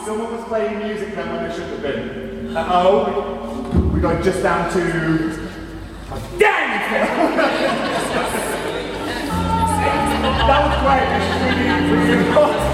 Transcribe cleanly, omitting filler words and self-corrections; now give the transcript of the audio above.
Someone was playing music then when they shouldn't have been. We got just down to... Dang! That was great.